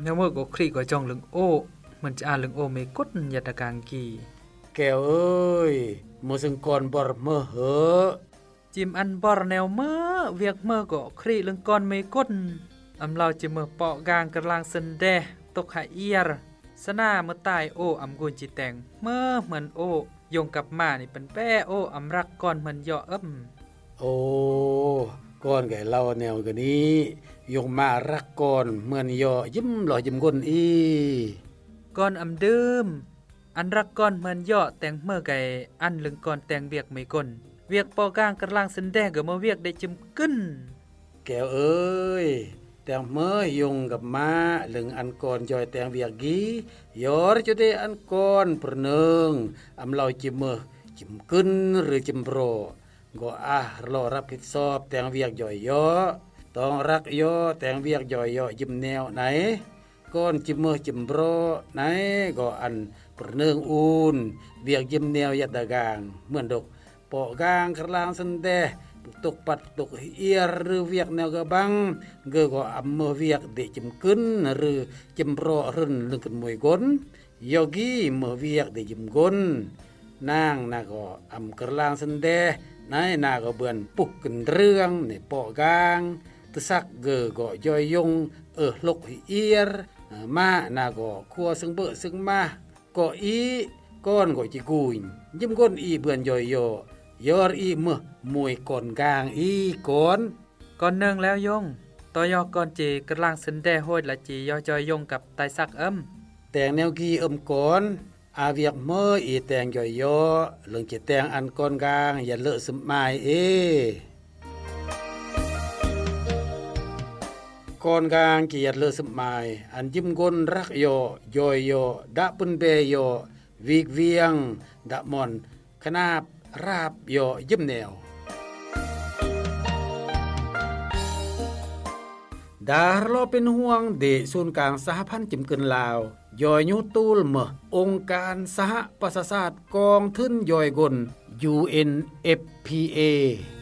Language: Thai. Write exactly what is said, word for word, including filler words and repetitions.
nếu mơ có khi có trong lưng ô mìnhจะอ่านเรื่องโอเมกุดยัตกางกีแก้วเอ้ยมือซึ่งก่อนบ่เมื่อเหอจิมอันบอร์แนวเมื่อเวียกเมื่อก็ครีเรื่องก่อนเมกุดอำเราจิเมื่อเปาะกางกำลังสันเดตกหาเอียร์สนาเมื่อตายโออำกุนจิแตงเมื่อเหมือนโอยงกับมานี่เป็นแป้โออำรักก่อนเหมือนย่ออึ้มโอ้ก่อนแก่เราแนวกันนี้ยงมารักก่อนเหมือนย่อยิ้มหล่อยิ้มคนอีก่อนอำดื่มอันรักก่อนเหมือนย่อแต่งเมื่อไก่อันลึงก่อนแต่งเวียกไม่ก่นเวียกปอกลางกำลังสันแดงก็มาเวียกได้จิมกึ้นแก้วเอ้ยแต่งเมื่อยงกับมาลึงอันก่อนย่อยแต่งเวียกกียอรจุดอันก่อนประเนึงอำเราจิมเมื่อจิมกึ้นหรือจิมโปรก็อ่ะรอรับผิดชอบแต่งเวียกย่อยย่อต้องรักย่อแต่งเวียกย่อยย่อยิ้มแนวไหนก้อนจิมเมื่อจิมโปรไหนก็อันประเนึงอูนเวียกยิ้มแนวยัดดากางเหมือนดอกปอกางกลางสันเดตกปัดตกเอียหรือเวียกแนวกระบังเกก็อำเมื่อเวียกเดจิมกึ้นหรือจิมโปรรึนลึงกันมวยกนโยกีเมื่อเวียกเดจิมกนนางนาก็อำกลางสันเดนายนาก็เบือนปุกกันเรื่องในปอกางตะสักเกก็ย่อยยงเออลกเอียมานาก็คัวซึ่งเบอซึ่งมาก็อีก้อนก็จิกุยยิ้มก้นอีเบือนย่อยย่อยอรอีเมื่อมวยก่อนกลางอีก่อนก่อนเนืองแล้วยงต่อยอก่อนจีกำลังสันแดโหดละจียอจอยยงกับไตสักอ้ำแต่งแนวกีอ้ำก่อนอาเวียกเมื่ออีแต่งย่อยย่อเรื่องจะแต่งอันก่อนกลางอย่าเลอะสมายเอก่อนกลางกีอย่าเลอะสมายอันยิ้มก้นรักย่อย่อยย่อดะปุนเบย่อวิกเวียงดะมอนขนาบราบย่อยิ้มแนวดาร์โลเป็นห่วงเดศูนย์กลางสหพันธ์จิมเกินลาวยอยยูตูลเมองค์การสหประชาชาติกองทุนย่อยกล ยู เอ็น เอฟ พี เอ